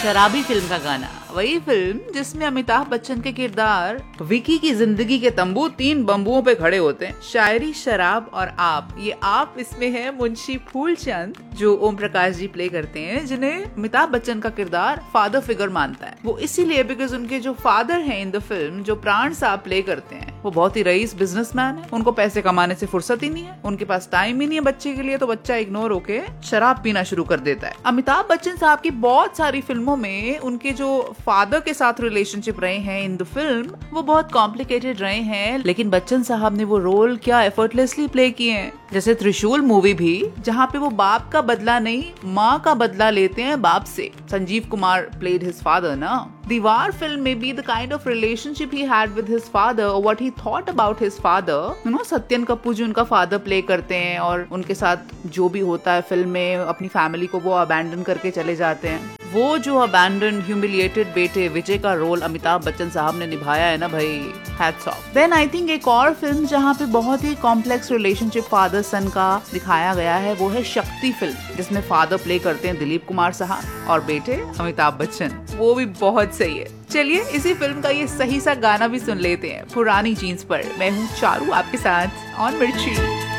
शराबी फिल्म का गाना, वही फिल्म जिसमें अमिताभ बच्चन के किरदार विकी की जिंदगी के तंबू 3 बम्बुओं पे खड़े होते हैं। शायरी, शराब और आप, ये आप इसमें है मुंशी फूलचंद जो ओम प्रकाश जी प्ले करते हैं, जिन्हें अमिताभ बच्चन का किरदार फादर फिगर मानता है। वो इसीलिए बिकॉज उनके जो फादर हैं इन द फिल्म, जो प्राण साहब प्ले करते हैं, वो बहुत ही रईस बिजनेसमैन है। उनको पैसे कमाने से फुर्सत ही नहीं है, उनके पास टाइम ही नहीं है बच्चे के लिए, तो बच्चा इग्नोर होके शराब पीना शुरू कर देता है। अमिताभ बच्चन साहब की बहुत सारी फिल्मों में उनके जो फादर के साथ रिलेशनशिप रहे हैं इन द फिल्म, वो बहुत कॉम्प्लिकेटेड रहे हैं, लेकिन बच्चन साहब ने वो रोल क्या एफर्टलेसली प्ले किए हैं। जैसे त्रिशूल मूवी भी, जहाँ पे वो बाप का बदला नहीं, माँ का बदला लेते हैं बाप से। Sanjeev Kumar played his father ना। दीवार फिल्म में भी the kind of relationship he had with his father और what he thought about his father, you know, Satyan Kapoor जी उनका फादर प्ले करते हैं और उनके साथ जो भी होता है फिल्म में, अपनी फैमिली को वो अबैंडन करके चले जाते हैं। वो जो अबैंडन ह्यूमिलिएटेड बेटे विजय का रोल अमिताभ बच्चन साहब ने निभाया है ना भाई, hats off. Then I think एक और फिल्म जहाँ पे बहुत ही कॉम्प्लेक्स रिलेशनशिप फादर सन का दिखाया गया है, वो है शक्ति फिल्म, जिसमें फादर प्ले करते हैं दिलीप कुमार साहब और बेटे अमिताभ बच्चन। वो भी बहुत सही है। चलिए इसी फिल्म का ये सही सा गाना भी सुन लेते हैं, पुरानी जीन्स पर। मैं हूँ चारू आपके साथ ऑन मिर्ची।